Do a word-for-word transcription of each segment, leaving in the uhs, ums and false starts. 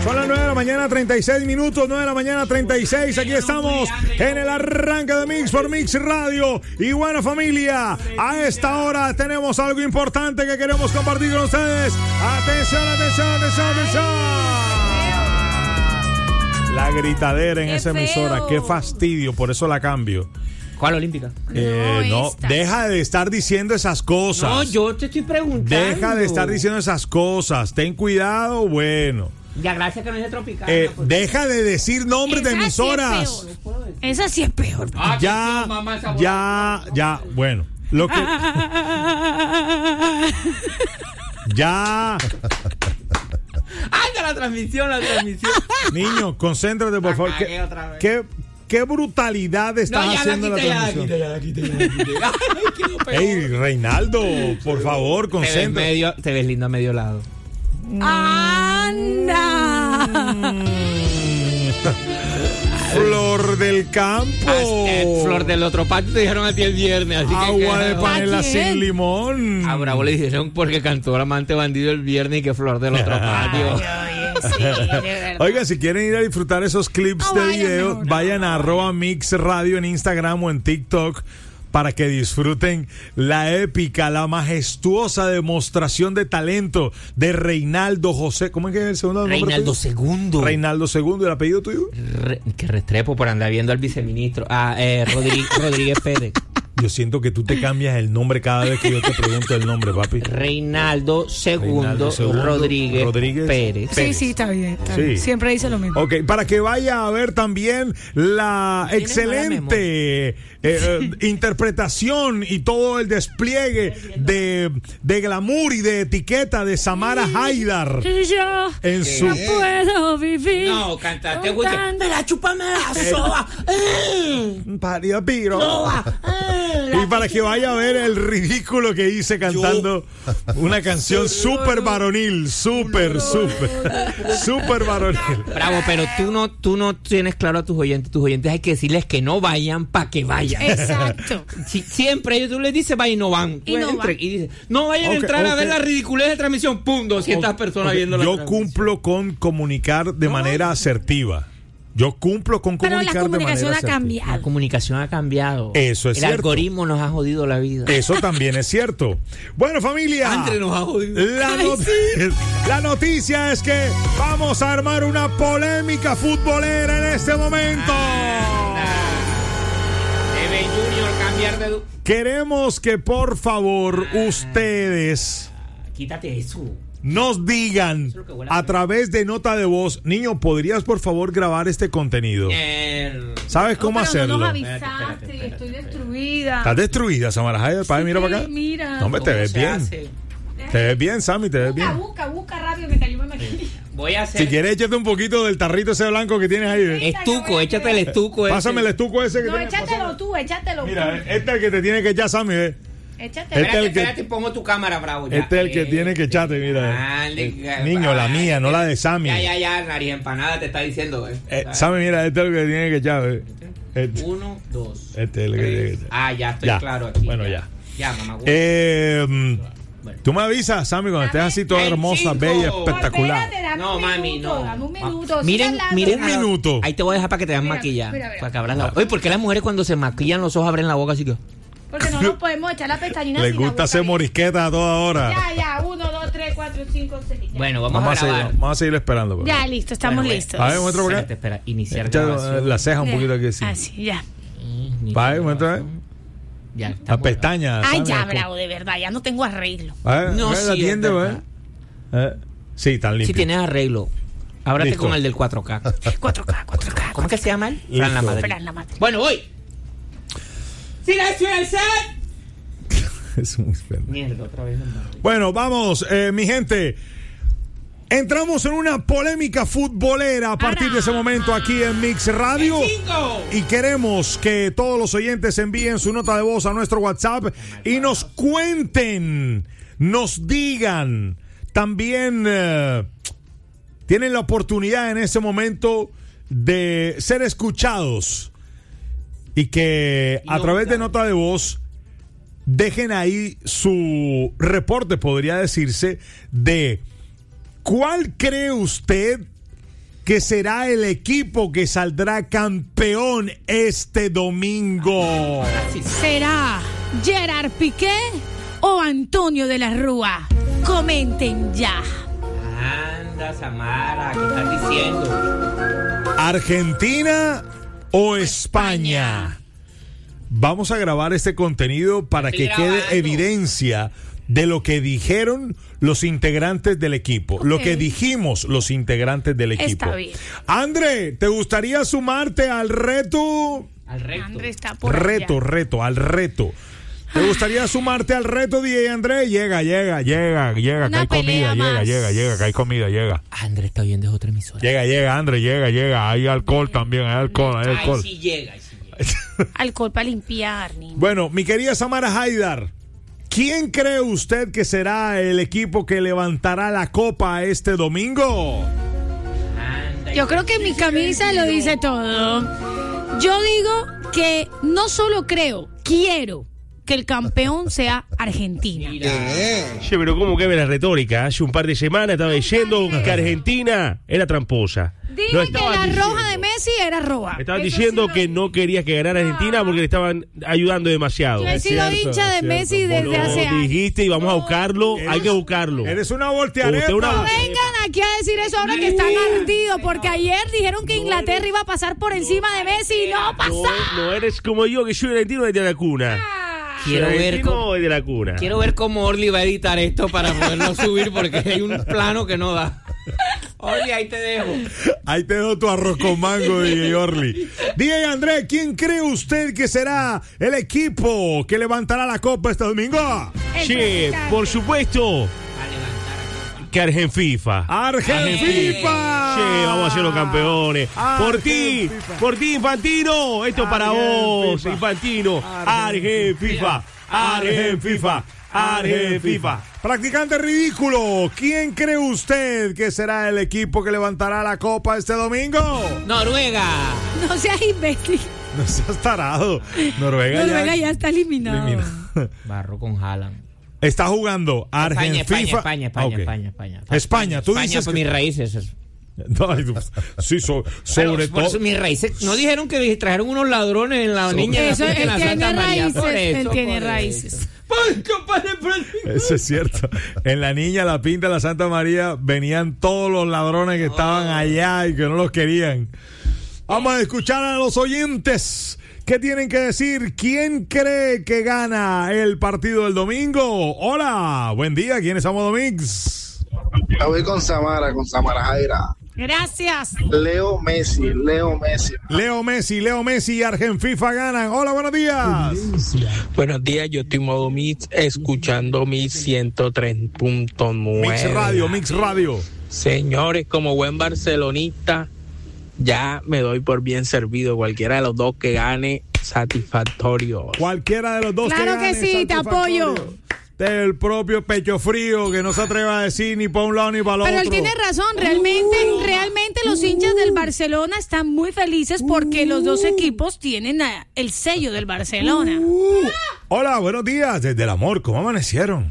Son las nueve de la mañana, treinta y seis minutos, nueve de la mañana, treinta y seis. Aquí estamos en el arranque de Mix por Mix Radio. Y bueno, familia, a esta hora tenemos algo importante que queremos compartir con ustedes. Atención, atención, atención, atención. La gritadera en Qué esa emisora, feo. qué fastidio, por eso la cambio. ¿Cuál olímpica? Eh, No, no, esta. deja de estar diciendo esas cosas. No, yo te estoy preguntando. Deja de estar diciendo esas cosas. Ten cuidado, bueno. Ya, gracias que no es de Tropicana. Eh, pues. deja de decir nombres de Esa sí es emisoras. peor. Esa sí es peor. Ah, Ya, sí, mamá, esa ya, ya, bueno. Lo que. Ya. ¡Anda la transmisión, la transmisión! Niño, concéntrate, por La favor. cagué ¿Qué, otra vez. qué, qué brutalidad estás No, ya la haciendo en quité, la ya la transmisión? quité, ya la quité, ya la quité. Ay, quedó peor. Ey, Reinaldo, por favor, Te ves, concéntrate. medio, te ves lindo a medio lado. ¡Anda! Flor del campo. Ah, eh, Flor del otro patio te dijeron a ti el viernes, así que... Agua de que- panela ¿A quién? sin limón. A Bravo le dijeron porque cantó el amante bandido el viernes y que Flor del otro patio. Ay, oye, sí, de verdad. Oigan, si quieren ir a disfrutar esos clips No, de vayan video, mejor. vayan a arroba Mix Radio en Instagram o en TikTok para que disfruten la épica, la majestuosa demostración de talento de Reinaldo José. ¿Cómo es que es el segundo nombre Reinaldo tuyo? segundo. Reinaldo segundo, ¿el apellido tuyo? Re- que restrepo por andar viendo al viceministro. Ah, eh, Rodríguez, Rodríguez Pérez. Yo siento que tú te cambias el nombre cada vez que yo te pregunto el nombre, papi. Reinaldo segundo, Reinaldo segundo, Rodríguez, Rodríguez Pérez. Sí, sí, está bien. Está bien. Sí. Siempre dice lo mismo. Ok, para que vaya a ver también la Tienes excelente eh, eh, interpretación y todo el despliegue de, de glamour y de etiqueta de Samara Haidar Yo en su... no puedo vivir. No, cantaste, con güey. que- tanta- Mira, chúpame la soba. Eh, Paria piro. soba. Eh, la Y para que vaya a ver el ridículo que hice cantando una canción súper varonil, súper, súper, súper varonil. Bravo, pero tú no, tú no tienes claro a tus oyentes. Tus oyentes hay que decirles que no vayan para que vayan. Exacto. Si- siempre ellos tú les dices vayan y no van. Y no Entre- van. y dices, no vayan Ok, a entrar a ok. ver la ridiculez de transmisión. Pum, doscientas personas Ok, viendo la yo transmisión. cumplo con comunicar de manera asertiva. Yo cumplo con Pero comunicar la comunicación de ha manera asertiva. La cambiado. comunicación ha cambiado. Eso es El cierto. algoritmo nos ha jodido la vida. Eso también es cierto. Bueno, familia. Andre nos ha jodido. La, Ay, not- la noticia es que vamos a armar una polémica futbolera en este momento. Debe Junior cambiar de... du- Queremos que por favor ustedes Quítate eso. nos digan Eso es lo que huele a a través de nota de voz, niño, ¿podrías por favor grabar este contenido? El- ¿Sabes cómo No, pero hacerlo? No nos Espérate, espérate, avisaste, espérate, estoy espérate. destruida. Estás destruida, Samara Haidar. Padre, mira para acá. Mira. No, hombre, te ¿Cómo ves se bien. hace? Te ves bien, Sammy, te ves Busca, bien. busca, busca rápido que te ayude aquí. Voy a hacer... Si quieres, échate un poquito del tarrito ese blanco que tienes ahí. ¿eh? Estuco, échate el estuco ese. Pásame el estuco ese que No, tienes. échatelo pásame. tú, échatelo Mira, tú. este es el que te tiene que echar, Sammy. ¿eh? Échatelo. Este es el Espérate, que- espérate, pongo tu cámara, Bravo. ya. Este es el que Eh, tiene que echarte, mira. dale, Eh, ya, Niño, la ay, mía, no la de Sammy. Ya, ya, ya, nariz empanada te está diciendo, eh. Eh, Sammy, mira, este es el que tiene que echar. ¿eh? Este, Uno, dos. este es el que tres. tiene que echar. Ah, ya estoy Ya. claro aquí. Bueno, ya. Ya, mamá. Eh, mm, Bueno. tú me avisas, Sammy, cuando estés así toda El hermosa, cinco. bella, No, espectacular. Espérate, dame No, un mami, minuto, no. dame un Ah, minuto. Miren, sigan miren. Un minuto. Ahí te voy a dejar para que te vean Mira, maquillar. mira, mira. Para que abran la Oye, ¿por qué las mujeres cuando se maquillan los ojos abren la boca así que? Porque no nos podemos echar la pestañina. Les sin la gusta boca hacer abierta. morisqueta a toda hora. Ya, ya, uno, dos, tres, cuatro, cinco, seis. ya. Bueno, vamos, Vamos a, a seguir, grabar. vamos a seguir esperando. pues. Ya, listo, estamos Bueno, listos. A ver, muestra por Espérate, acá. espera, iniciar Echa grabación. la ceja un poquito aquí así. Así, ya. Iniciar Va, muestra, grabación. Ya, La estamos pestaña. Ay, Sammy, ya, ¿cómo? Bravo, de verdad, ya no tengo arreglo. A ver, No, a ver, sí, atiende, es güey. verdad. Eh, Sí, tan limpio. Si tienes arreglo, ábrate Listo. con el del cuatro K. cuatro K, cuatro K. ¿Cómo es que se llama él? Listo. Fran la Madrid. Fran la Madrid. Bueno, voy. ¡Silencio en el set! Es muy feo. Mierda, otra vez. No, mames. Bueno, vamos, eh, mi gente. Entramos en una polémica futbolera a partir de ese momento aquí en Mix Radio. ¡Cinco! Y queremos que todos los oyentes envíen su nota de voz a nuestro WhatsApp y nos cuenten, nos digan. También eh, tienen la oportunidad en ese momento de ser escuchados y que Y a no, través de claro. nota de voz dejen ahí su reporte, podría decirse, de cuál cree usted que será el equipo que saldrá campeón este domingo? ¿Será Gerard Piqué o Antonio de la Rúa? Comenten ya. Anda, Samara, ¿qué estás diciendo? ¿Argentina o España? Vamos a grabar este contenido para Estoy que quede grabando. evidencia de lo que dijeron los integrantes del equipo, Ok. lo que dijimos los integrantes del equipo. Está bien. André, ¿te gustaría sumarte al reto? Al recto. André está por Reto, allá. reto, al reto. ¿Te gustaría sumarte al reto, D J André? Llega, llega, llega, llega, que Una hay comida, pelea llega, más. llega, llega, que hay comida, llega. Andrés está oyendo otra emisora. Llega, llega, André, llega, llega. Hay alcohol también, hay alcohol, hay Ay, alcohol. sí llega, ay, sí llega. Alcohol para limpiar, niño. Bueno, mi querida Samara Haidar, ¿quién cree usted que será el equipo que levantará la copa este domingo? Anda, Yo creo que mi camisa lo dice todo. Yo digo que no solo creo, quiero que el campeón sea Argentina. mira. Che, pero ¿cómo cabe la retórica? Hace un par de semanas estaba diciendo que Argentina era tramposa. Dije No que estabas la diciendo- roja de Messi era roja. Estaban Eso diciendo sí lo que dije. no querías que ganara Argentina porque le estaban ayudando demasiado. Yo he sido cierto, hincha de es Messi cierto. desde Lo hace años. dijiste y vamos a buscarlo. Hay que buscarlo. Eres una Usted voltearepa. una- Vengan aquí a decir eso ahora que están ardidos, porque ayer dijeron que Inglaterra iba a pasar por encima de Messi y no No, pasó. no eres como yo, que soy argentino desde la cuna. Quiero Soy ver, argentino cómo, desde la cuna. quiero ver cómo Orly va a editar esto para poderlo subir porque hay un plano que no da. Orly, ahí te dejo. Ahí te doy tu arroz con mango, D J Orly. D J André, ¿quién cree usted que será el equipo que levantará la copa este domingo? Che, por supuesto que Argen FIFA. Argen FIFA. Che, vamos a ser los campeones. Por ti, Argen por ti, Infantino. Esto es para Argen vos, FIFA. Infantino. Argen Argen FIFA. Argen FIFA. Argen FIFA. Practicante ridículo, ¿quién cree usted que será el equipo que levantará la copa este domingo? Noruega. No seas imbécil. No seas tarado. Noruega, Noruega ya está eliminado. elimina. Barro con Haaland. Está jugando Argen España, FIFA. España, España, Ah, ok. España, España, España. España, tú España dices por que- mis raíces. No, ay, sí, so- sobre Pero, por todo. eso mis raíces. No dijeron que trajeron unos ladrones en la niña. de la Eso, fiesta en él la tiene Santa María, raíces, por él eso, tiene por raíces. eso. Pancho, padre, padre. Eso es cierto. En la niña, la pinta de la Santa María, venían todos los ladrones que estaban allá y que no los querían. Vamos a escuchar a los oyentes. ¿Qué tienen que decir? ¿Quién cree que gana el partido del domingo? Hola, buen día. ¿Quién es Amo Mix? La voy con Samara, con Samara Jaira. Gracias. Leo Messi, Leo Messi. Leo Messi, Leo Messi y Argen FIFA ganan. Hola, buenos días. Buenos días, yo estoy en modo Mix, escuchando mi ciento tres punto nueve. Mix Radio, Mix Radio. Señores, como buen barcelonista, ya me doy por bien servido. Cualquiera de los dos que gane, satisfactorio. Cualquiera de los dos Claro que que gane, sí, te satisfactorio. apoyo. Del propio pecho frío que no se atreve a decir ni para un lado ni para el otro. Pero él tiene razón, realmente, realmente los hinchas del Barcelona están muy felices porque los dos equipos tienen a- el sello del Barcelona. Uh, hola, buenos días. Desde el amor, ¿cómo amanecieron?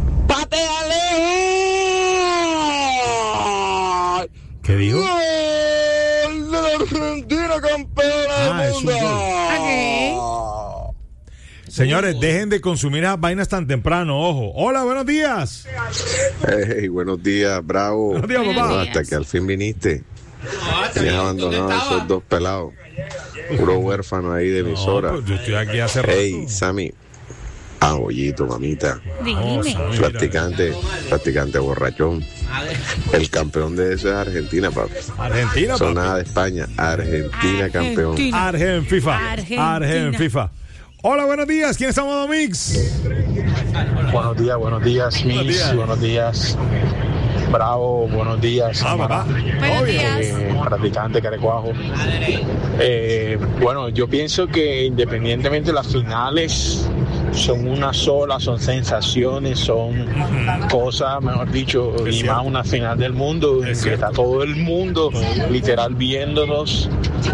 ¡Pateale! ¿Qué dijo? ¡Gol de la Argentina, campeona Ah, del es un mundo! Ok. Señores, dejen de consumir esas vainas tan temprano, ojo. Hola, buenos días. Hey, buenos días, bravo. Buenos días, Buenos papá. días. Hasta que al fin viniste. Ah, está Tenías bien. abandonado ¿Dónde a estaba? esos dos pelados. Puro huérfano ahí de emisora. No, pues yo estoy aquí hace rato. Hey, Sammy. Ah, bollito, mamita. Dime. Sammy. Practicante, practicante borrachón. Madre. El campeón de eso es Argentina, papi. Argentina, Son papi. nada de España. Argentina, campeón. Argentina. Argen FIFA. Argentina. Argen FIFA. Hola, buenos días. ¿Quién es Modo Mix? Buenos días, buenos días, Miss, días. buenos días, Bravo, buenos días, Ah, Samara, papá. Buenos días. eh, practicante Carecuajo. Eh, bueno, yo pienso que independientemente de las finales son una sola, son sensaciones, son cosas, mejor dicho, Es y cierto. más una final del mundo, en que está todo el mundo literal viéndonos,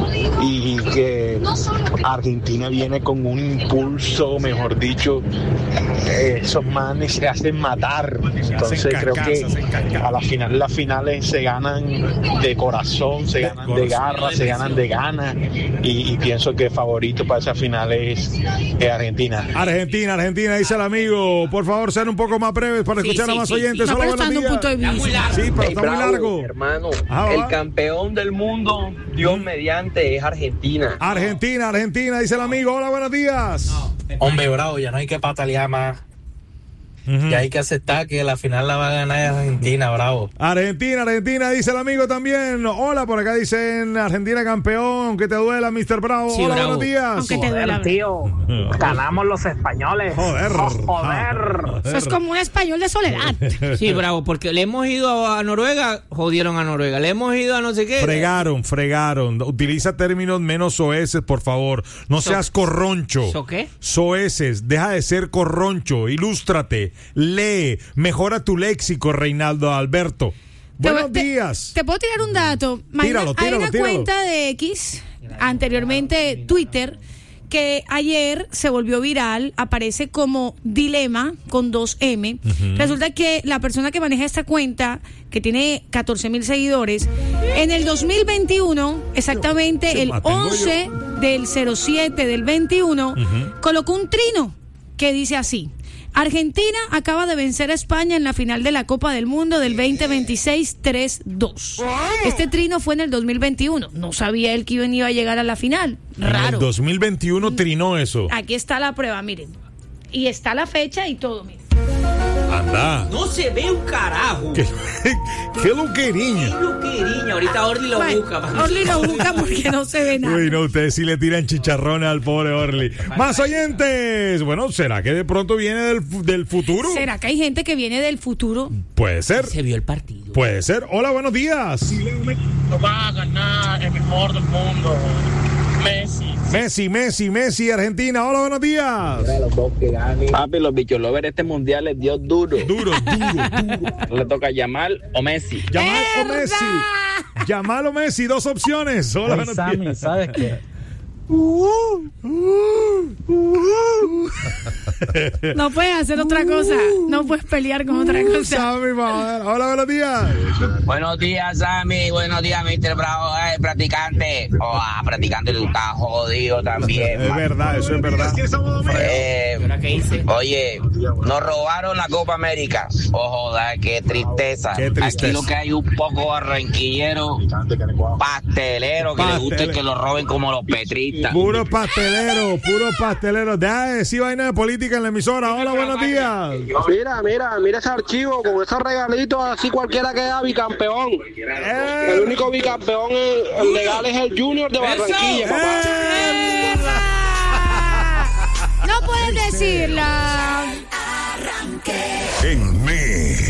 y que Argentina viene con un impulso, mejor dicho, eh, esos manes se hacen matar. Entonces hacen creo cacas, que hacen cacas. a la final las finales se ganan de corazón, se ganan de corazón. garra, se ganan de ganas, y, y pienso que favorito para esa final es, es Argentina. Argentina, Argentina, dice el amigo. Por favor, sean un poco más breves para Sí, escuchar sí, a más sí, oyentes. No, Hola, pero está buenos dando un días. punto de Está muy vista. largo. Sí, pero Ey, está muy bravo, largo. hermano. Ah, el va. campeón del mundo, Dios mediante, es Argentina. Argentina, Argentina, dice el amigo. Hola, buenos días. Hombre, bravo, ya no hay que patalear más. Ujú. Ya hay que aceptar que la final la va a ganar Argentina, bravo. Argentina, Argentina, dice el amigo también. Hola, por acá dicen Argentina campeón, aunque te duela, mister Bravo. Sí, Hola, bravo. buenos días. Aunque te duela. tío, ganamos los españoles. Joder. Oh, joder. Eso es como un español de soledad. Sí, bravo, porque le hemos ido a Noruega, jodieron a Noruega. Le hemos ido a no sé qué. Fregaron, fregaron. Utiliza términos menos soeces, por favor. No So- seas corroncho. ¿So qué? Soeces, deja de ser corroncho. Ilústrate, lee, mejora tu léxico, Reinaldo Alberto. Te- Buenos te- días. Te puedo tirar un dato. Imagina- Tíralo, tíralo, Hay una tíralo. cuenta de X, anteriormente Twitter, que ayer se volvió viral, aparece como Dilema con dos M. Resulta que la persona que maneja esta cuenta, que tiene catorce mil seguidores, en el dos mil veintiuno, exactamente Yo el mantengo once del cero siete del veintiuno, colocó un trino que dice así: Argentina acaba de vencer a España en la final de la Copa del Mundo del veinte veintiséis tres dos. Este trino fue en el dos mil veintiuno. No sabía él que iba a llegar a la final. En el Raro. dos mil veintiuno trinó eso. Aquí está la prueba, miren. Y está la fecha y todo, miren. Anda. No se ve un carajo. Qué, qué loqueriña. Lo queriña. Ahorita Orly lo Bueno, busca. Orly lo busca porque no se ve nada. Uy, no, ustedes sí le tiran chicharrones al pobre Orly. Más oyentes. Bueno, ¿será que de pronto viene del, fu- del futuro? ¿Será que hay gente que viene del futuro? Puede ser. Se vio el partido. Puede ser. Hola, buenos días. Lo va a ganar el mejor del mundo, Messi. Messi, Messi, Messi, Argentina. Hola, buenos días. Papi, los bichos lovers este mundial les dio duro. Duro, duro, duro. Le toca Yamal o Messi. Yamal o ¡Verdad! Messi. Yamal o Messi, dos opciones. Hola, buenos días. ¿sabes qué? No puedes hacer otra cosa. No puedes pelear con otra cosa. Sammy, madre. Hola, buenos días. Buenos días, Sammy. Buenos días, mister Bravo. Ay, practicante. Oh, ah, practicante, tú estás jodido también. Es man. verdad, eso es verdad. Eh, ¿Ahora qué hice? Oye, nos robaron la Copa América. Oh, joder, qué tristeza. Qué tristeza. Aquí lo que hay un poco barranquillero, pastelero, que le guste Pastel- que lo roben como los petristas. Puro pastelero, puro pastelero. Deja de decir vaina de política en la emisora. Hola, buenos días. Mira, mira, mira ese archivo con esos regalitos, así cualquiera queda bicampeón. Eh, El único bicampeón eh, legal es el Junior de Barranquilla, papá. No puedes decirla. En Me.